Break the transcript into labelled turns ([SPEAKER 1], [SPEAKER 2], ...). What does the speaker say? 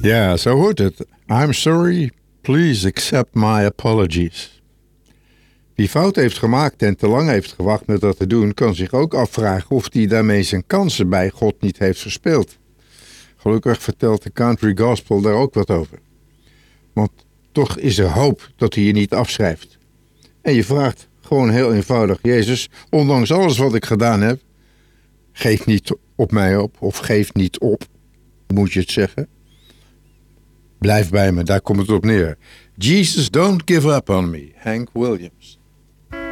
[SPEAKER 1] Ja, zo hoort het. I'm sorry, please accept my apologies. Wie fout heeft gemaakt en te lang heeft gewacht met dat te doen, kan zich ook afvragen of hij daarmee zijn kansen bij God niet heeft verspeeld. Gelukkig vertelt de country gospel daar ook wat over. Want toch is er hoop dat hij je niet afschrijft. En je vraagt gewoon heel eenvoudig, Jezus, ondanks alles wat ik gedaan heb, geef niet op mij op, of geef niet op, moet je het zeggen. Blijf bij me, daar komt het op neer. Jesus, don't give up on me, Hank Williams.